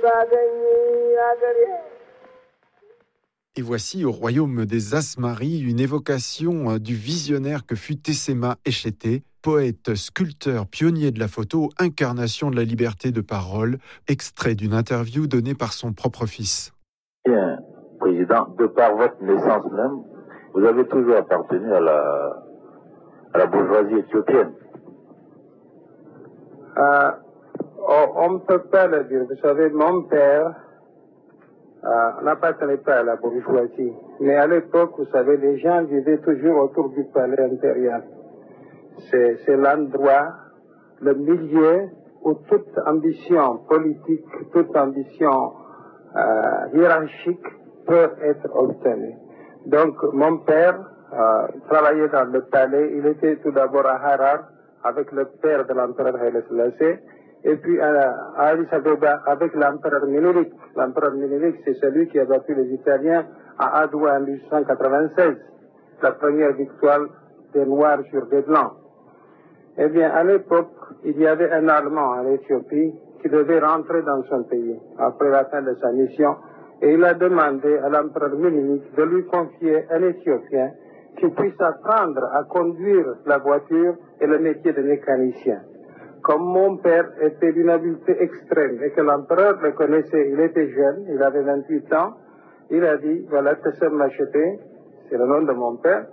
Et voici au royaume des Asmaris une évocation du visionnaire que fut Tessema Eshete, poète, sculpteur, pionnier de la photo, incarnation de la liberté de parole, extrait d'une interview donnée par son propre fils. Bien, Président, de par votre naissance même, vous avez toujours appartenu à la bourgeoisie éthiopienne. On ne peut pas le dire. Vous savez, mon père n'appartenait pas à la bourgeoisie. Mais à l'époque, vous savez, les gens vivaient toujours autour du palais impérial. C'est l'endroit, le milieu où toute ambition politique, toute ambition hiérarchique peut être obtenue. Donc, mon père travaillait dans le palais. Il était tout d'abord à Harar avec le père de l'empereur Haile Selassie, et puis à Addis Abeba avec l'empereur Ménélique. L'empereur Ménélique, c'est celui qui a battu les Italiens à Adoua en 1896, la première victoire des Noirs sur des Blancs. Eh bien, à l'époque, il y avait un Allemand en Éthiopie qui devait rentrer dans son pays après la fin de sa mission, et il a demandé à l'empereur Ménélique de lui confier un Éthiopien qui puisse apprendre à conduire la voiture et le métier de mécanicien. Comme mon père était d'une habileté extrême et que l'empereur le connaissait, il était jeune, il avait 28 ans, il a dit, voilà, Tessema Eshete, c'est le nom de mon père,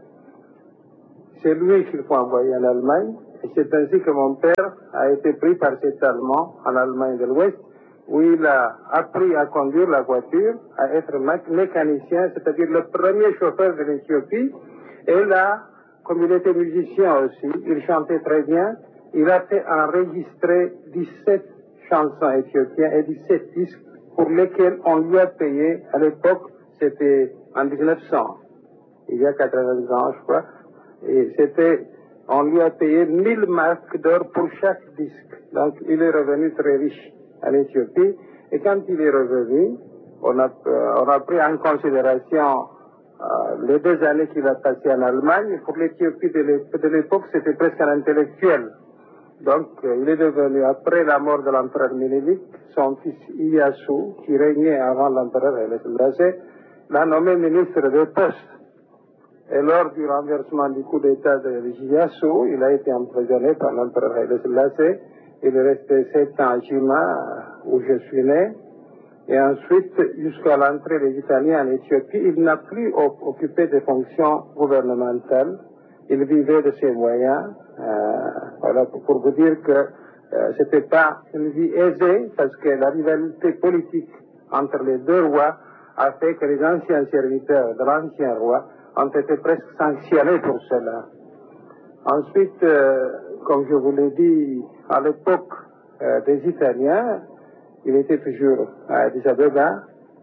c'est lui qu'il faut envoyer en Allemagne, et c'est ainsi que mon père a été pris par cet Allemand en Allemagne de l'Ouest, où il a appris à conduire la voiture, à être mécanicien, c'est-à-dire le premier chauffeur de l'Éthiopie, et là, comme il était musicien aussi, il chantait très bien, il a fait enregistrer 17 chansons éthiopiennes et 17 disques pour lesquels on lui a payé, à l'époque, c'était en 1900, il y a 80 ans, je crois, et on lui a payé 1000 marks d'or pour chaque disque. Donc, il est revenu très riche en Éthiopie, et quand il est revenu, on a pris en considération les 2 années qu'il a passées en Allemagne. Pour l'Éthiopie de l'époque, c'était presque un intellectuel. Donc, il est devenu, après la mort de l'empereur Ménélique, son fils Iyyasu, qui régnait avant l'empereur Haile Selassie, l'a nommé ministre des Postes. Et lors du renversement du coup d'État de Iyyasu, il a été emprisonné par l'empereur Haile Selassie. Il est resté 7 ans à Jima, où je suis né. Et ensuite, jusqu'à l'entrée des Italiens en Éthiopie, il n'a plus occupé de fonctions gouvernementales. Il vivait de ses moyens. Voilà, pour vous dire que c'était pas une vie aisée, parce que la rivalité politique entre les 2 rois a fait que les anciens serviteurs de l'ancien roi ont été presque sanctionnés pour cela. Ensuite, comme je vous l'ai dit, à l'époque des Italiens, il était toujours à Addis Abeba.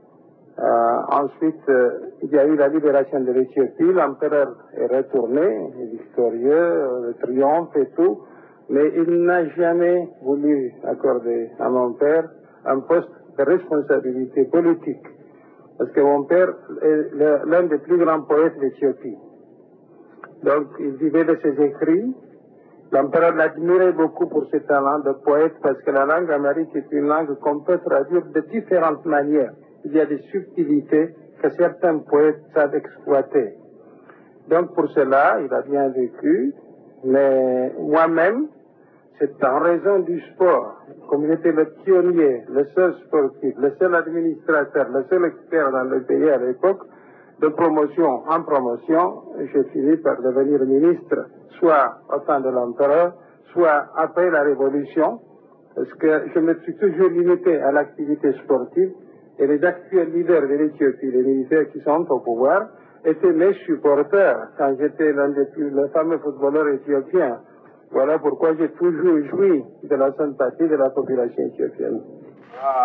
Ensuite, il y a eu la libération de l'Éthiopie, l'empereur est retourné, victorieux, le triomphe et tout, mais il n'a jamais voulu accorder à mon père un poste de responsabilité politique, parce que mon père est l'un des plus grands poètes d'Éthiopie. Donc, il vivait de ses écrits. L'empereur l'admirait beaucoup pour ses talents de poète, parce que la langue amharique est une langue qu'on peut traduire de différentes manières. Il y a des subtilités que certains poètes savent exploiter. Donc pour cela, il a bien vécu, mais moi-même, c'est en raison du sport. Comme il était le pionnier, le seul sportif, le seul administrateur, le seul expert dans le pays à l'époque, de promotion en promotion, j'ai fini par devenir ministre, soit au temps de l'empereur, soit après la Révolution, parce que je me suis toujours limité à l'activité sportive, et les actuels leaders de l'Éthiopie, les militaires qui sont au pouvoir, étaient mes supporters quand j'étais le fameux footballeur éthiopien. Voilà pourquoi j'ai toujours joui de la sympathie de la population éthiopienne.